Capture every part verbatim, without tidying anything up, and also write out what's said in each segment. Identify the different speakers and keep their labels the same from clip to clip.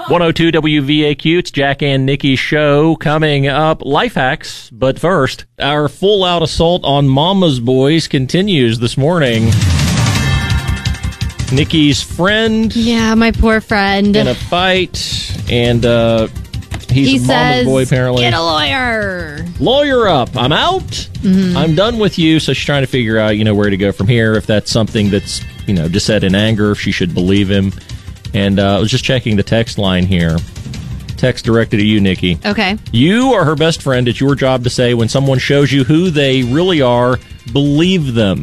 Speaker 1: one oh two W V A Q, it's Jack and Nikki show. Coming up, life hacks. But first, our full-out assault on Mama's Boys continues this morning. Nikki's friend.
Speaker 2: Yeah, my poor friend.
Speaker 1: In a fight, and uh, he's
Speaker 2: he
Speaker 1: a
Speaker 2: says,
Speaker 1: mama's boy, apparently.
Speaker 2: Get a lawyer.
Speaker 1: Lawyer up. I'm out. Mm-hmm. I'm done with you. So she's trying to figure out, you know, where to go from here. If that's something that's, you know, just said in anger, if she should believe him. And uh, I was just checking the text line here. Text directed to you, Nikki.
Speaker 2: Okay.
Speaker 1: You are her best friend. It's your job to say when someone shows you who they really are, believe them.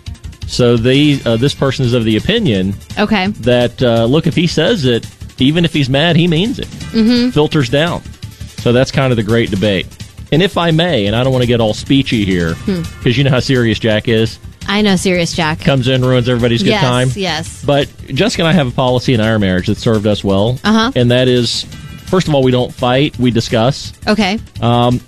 Speaker 1: So they, uh, this person is of the opinion
Speaker 2: okay.
Speaker 1: that, uh, look, if he says it, even if he's mad, he means it.
Speaker 2: Mm-hmm.
Speaker 1: Filters down. So that's kind of the great debate. And if I may, and I don't want to get all speechy here, because hmm. you know how serious Jack is.
Speaker 2: I know serious Jack.
Speaker 1: Comes in, ruins everybody's good
Speaker 2: yes,
Speaker 1: time.
Speaker 2: Yes, yes.
Speaker 1: But Jessica and I have a policy in our marriage that served us well.
Speaker 2: Uh-huh.
Speaker 1: And that is, first of all, we don't fight, we discuss.
Speaker 2: Okay.
Speaker 1: Um,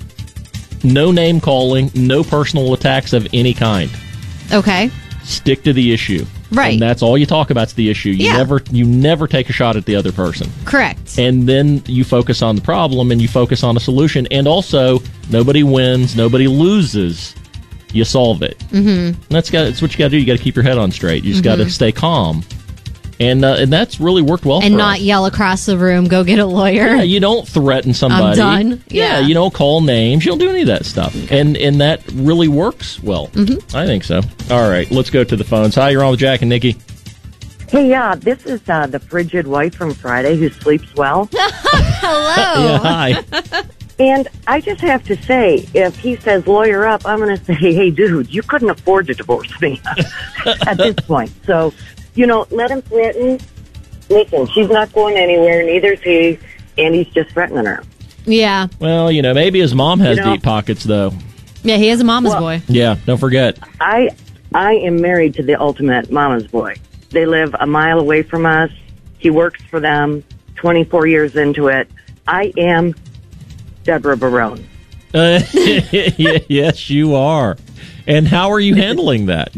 Speaker 1: no name calling, no personal attacks of any kind.
Speaker 2: Okay.
Speaker 1: Stick to the issue.
Speaker 2: Right.
Speaker 1: And that's all you talk about's the issue. You
Speaker 2: yeah.
Speaker 1: never you never take a shot at the other person.
Speaker 2: Correct.
Speaker 1: And then you focus on the problem and you focus on a solution. And also, nobody wins, nobody loses. You solve it.
Speaker 2: Mm-hmm.
Speaker 1: And that's, got, that's what you got to do. You got to keep your head on straight. You just
Speaker 2: mm-hmm.
Speaker 1: got to stay calm. And uh, and that's really worked well
Speaker 2: and
Speaker 1: for
Speaker 2: not
Speaker 1: us.
Speaker 2: yell across the room, go get a lawyer.
Speaker 1: Yeah, you don't threaten somebody.
Speaker 2: I'm done.
Speaker 1: Yeah.
Speaker 2: yeah,
Speaker 1: you don't call names. You don't do any of that stuff. Okay. And and that really works well.
Speaker 2: Mm-hmm.
Speaker 1: I think so. All right, let's go to the phones. Hi, you're on with Jack and Nikki.
Speaker 3: Hey, yeah, this is uh, the frigid wife from Friday who sleeps well.
Speaker 2: Hello.
Speaker 1: Yeah, hi.
Speaker 3: And I just have to say, if he says lawyer up, I'm going to say, hey, dude, you couldn't afford to divorce me at this point. So, you know, let him threaten. Listen, she's not going anywhere, neither is he, and he's just threatening her.
Speaker 2: Yeah.
Speaker 1: Well, you know, maybe his mom has
Speaker 3: you know,
Speaker 1: deep pockets, though.
Speaker 2: Yeah, he is a mama's
Speaker 3: well,
Speaker 2: boy.
Speaker 1: Yeah, don't forget.
Speaker 3: I I am married to the ultimate mama's boy. They live a mile away from us. He works for them, twenty-four years into it. I am Deborah Barone.
Speaker 1: Uh, yes, you are. And how are you handling that?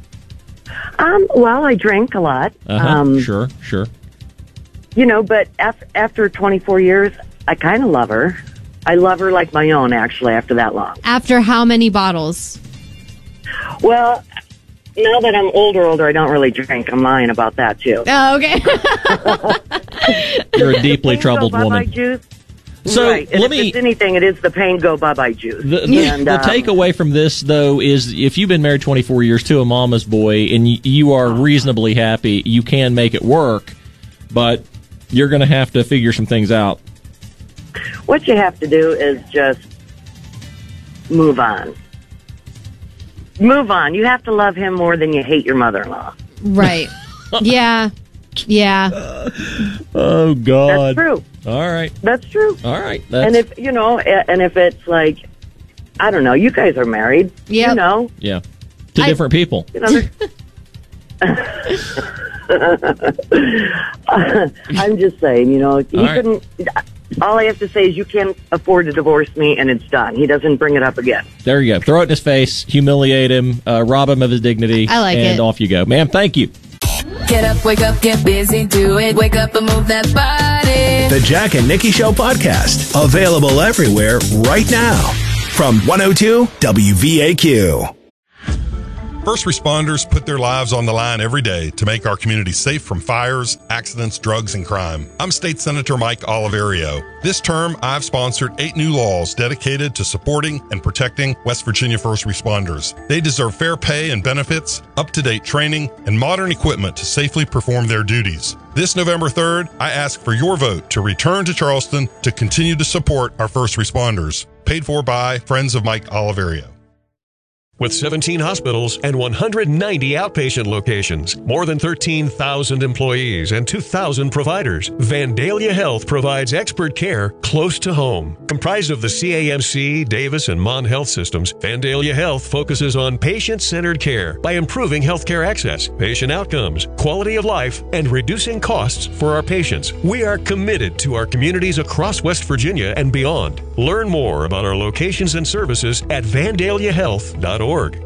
Speaker 3: Um, well, I drink a lot.
Speaker 1: Uh-huh.
Speaker 3: Um,
Speaker 1: sure, sure.
Speaker 3: You know, but af- after twenty-four years, I kind of love her. I love her like my own, actually, after that long.
Speaker 2: After how many bottles?
Speaker 3: Well, now that I'm older, older, I don't really drink. I'm lying about that, too.
Speaker 2: Oh, okay.
Speaker 1: You're a deeply troubled
Speaker 3: Bye-bye
Speaker 1: woman.
Speaker 3: Juice.
Speaker 1: So
Speaker 3: right. And
Speaker 1: let
Speaker 3: if
Speaker 1: me.
Speaker 3: it's anything, it is the pain go bye-bye juice.
Speaker 1: The, the,
Speaker 3: and,
Speaker 1: the
Speaker 3: um,
Speaker 1: takeaway from this, though, is if you've been married twenty-four years to a mama's boy and y- you are reasonably happy, you can make it work, but you're going to have to figure some things out.
Speaker 3: What you have to do is just move on. Move on. You have to love him more than you hate your mother-in-law.
Speaker 2: Right. Yeah. Yeah.
Speaker 1: Oh, God.
Speaker 3: That's true.
Speaker 1: All right.
Speaker 3: That's true.
Speaker 1: All right. That's...
Speaker 3: And if, you know, and if it's like, I don't know, you guys are married.
Speaker 2: Yep.
Speaker 3: You know.
Speaker 1: Yeah. To
Speaker 2: I...
Speaker 1: different people.
Speaker 3: You know, I'm just saying, you know, he
Speaker 1: all
Speaker 3: couldn't. Right. All I have to say is you can't afford to divorce me, and it's done. He doesn't bring it up again.
Speaker 1: There you go. Throw it in his face, humiliate him, uh, rob him of his dignity.
Speaker 2: I like
Speaker 1: and
Speaker 2: it.
Speaker 1: And off you go. Ma'am, thank you.
Speaker 4: Get up, wake up, get busy, do it. Wake up and move that body.
Speaker 5: The Jack and Nikki Show podcast. Available everywhere right now. From one oh two W V A Q.
Speaker 6: First responders put their lives on the line every day to make our community safe from fires, accidents, drugs, and crime. I'm State Senator Mike Oliverio. This term, I've sponsored eight new laws dedicated to supporting and protecting West Virginia first responders. They deserve fair pay and benefits, up-to-date training, and modern equipment to safely perform their duties. This November third, I ask for your vote to return to Charleston to continue to support our first responders. Paid for by Friends of Mike Oliverio.
Speaker 7: With seventeen hospitals and one hundred ninety outpatient locations, more than thirteen thousand employees, and two thousand providers, Vandalia Health provides expert care close to home. Comprised of the C A M C, Davis, and Mon Health systems, Vandalia Health focuses on patient-centered care by improving healthcare access, patient outcomes, quality of life, and reducing costs for our patients. We are committed to our communities across West Virginia and beyond. Learn more about our locations and services at vandalia health dot org.